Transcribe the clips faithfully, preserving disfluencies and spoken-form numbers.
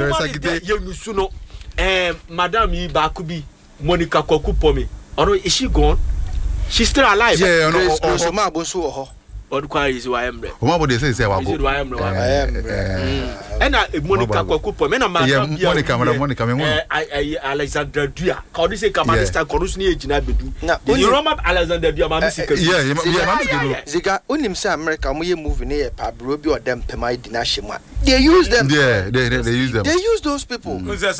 you musuno eh madam yi ba ku bi Monica Kwaku Pomi or is she gone? She's still alive. Yeah, no, so ma bo so ho. Or kwa is why I'm there. What they say say wa go. I am. And Monica Kwaku Pomi na madam Monica, Monica me I I Alexander Dua. How do you say Kamalista Korus ni ejina bedu. You remember Alexander Dua ma music. Yeah, yeah, Zika unim say America mo ye movie ne pabro bi odem pema di na hema. They use them. Yeah, they they, they use them. They use those people. Sad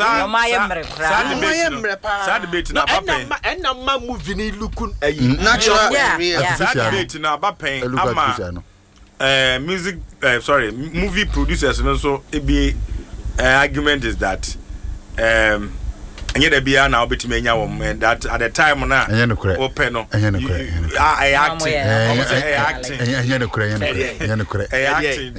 debate na Bapen. And na ma movie ni lookun ayi. Natural real. Sad debate na Bapen. Ama uh music uh, sorry, movie producers and also be uh, argument is that um and yet be now between that at the time na open no I acting acting acting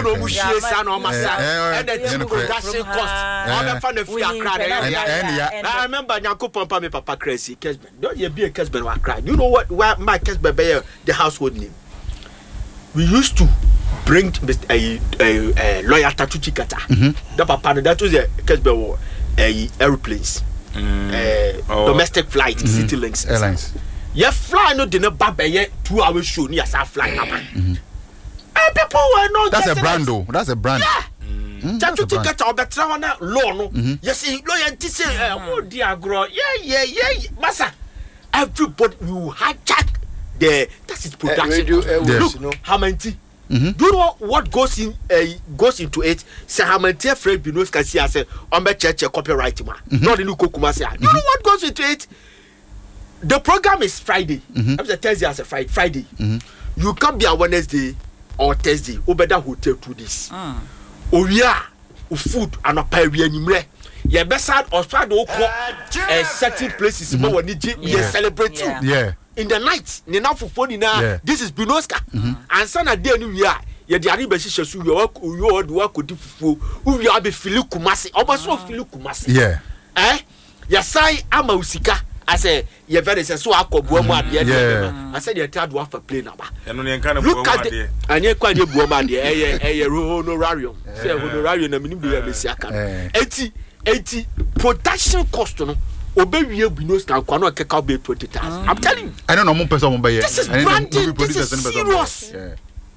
I remember Nyankopon pa me papa crazy Kesben don't you be a Kesben wa cry you know what why my Kesben be the household name we used to bring a a lawyer Tatuchi Kata the papa that was a Kesben war airplanes mm. uh, oh. domestic flight mm-hmm. City Links Airlines yeah fly no dinner babbe two hour show near sa fly na man and people were not that's a brand though that's a brand yeah that you take it obetra wana law no yes lawyer ti say oh dear grow yeah yeah yeah massa everybody you hijack the that is production uh, radio, uh, look you know. how many Mm-hmm. Do you know what goes in uh, goes into it? Say how many Fred Binos can see as a on the church copyright man. Not in Ukuma say. You know what goes into it? The program is Friday. Mm-hmm. I'm Thursday as a Friday. Friday. Mm-hmm. You can be on Wednesday or Thursday. Obeda hotel to this. Mm. Oh yeah, food and a pay we anymore. Yeah, best side or try to go certain places mm-hmm. where we yeah. celebrate too. Yeah. yeah. In the night, ni na fofo ni na this is Binoska. And sana dey ni wi a ye dey ari be hihye so wi o o do akodi fofo. Wi a be fili Kumasi. Oba so fili Kumasi. Yeah. Eh? Ya sai ama usika. I say ye very say so akobo mu ade ade. I say dey try do afa play na ba. Eno ne nka na bo mu ade. Anye kwa nye bo mu ade. Eye eye honorarium. Say honorarium na mini bi ya besi aka. Eti eti production cost no Obewie Binos can kwano keka be twenty thousand. I'm telling you. I don't know more person on this is branding. This is serious. Yeah.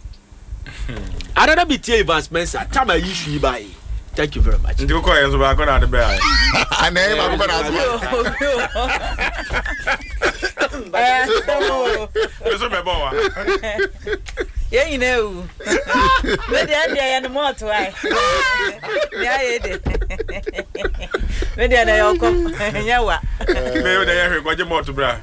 I don't know be T. Evans Spencer. Time I issue buy. Thank you very much. You go ahead, so I go down the bear. I never go down the yeah, you know. But the idea and more to I. Yeah, it. When they are come, Yawa. Maybe they are going to more to bra.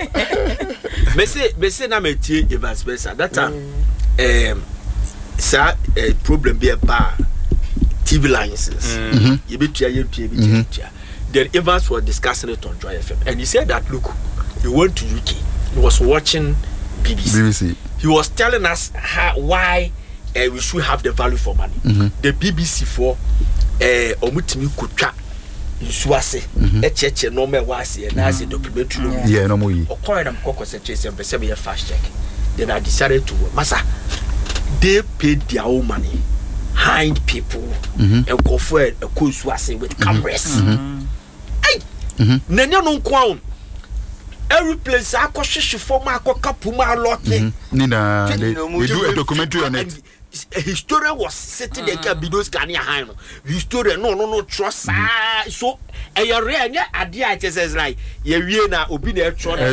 Messi, Messi, na me T. Evans Spencer. That time, um, sir, a problem be a bar. T V licenses. You be try, you be try. Then Evans was discussing it on Joy F M, and he said that look, he went to U K. He was watching B B C. B B C. He was telling us how, why uh, we should have the value for money. Mm-hmm. The B B C for omutimi kutwa nsuase e cheche no me wase na as documentary no yeah no mo yi okoye na mkoko se chese mpese me fast check. Then I decided to massa they paid their own money, hired people mm-hmm. and go for a nsuase with cameras. Mm-hmm. Hey, mm-hmm. Nanya no kwa every place I could shish for my capuma lot. Nina, they, they do a documentary on it. A historian was sitting there, Binos Kania Hino. Historian, no, no, no, trust. Ah, so a rare idea says like, Yerina, Obina,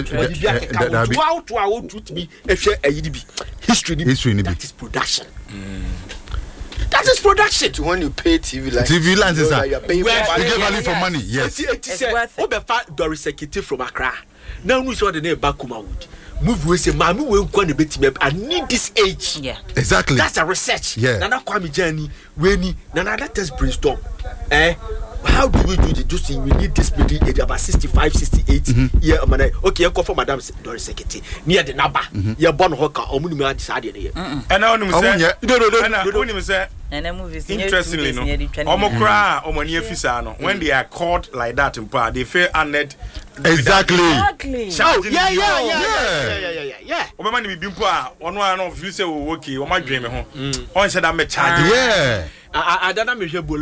to out to our to be a share a history. History, that is production. That is production. To when you pay T V like T V lenses, you get value for money. Yes, it's worth it. Obefa Doris Executive from Accra. Now we saw the name Bakuma Wood. Move we say, Mammy will go to bit me. I need this age. Yeah, exactly. That's a research. Yeah, Nana Kwame Journey, Winnie, Nana, let us brainstorm. Eh, how do we do the just we need this middle age about sixty-five, sixty-eight. Mm-hmm. Yeah, man. Okay, I call for Madam Doris Secretary near the Naba. Yeah, born hocker, or Munima decided here. And I don't know, no, no, no, no, no, and the movies interestingly, no, Omokra, Omania Fisano, when they are caught like that in part, they feel unnet. Exactly. Exactly. Oh, yeah, yeah, yeah, yeah, yeah, yeah, yeah. Oma mani bimpo one one of you say we work, o ma dream ho. On said I me charge. Yeah. I I don't know me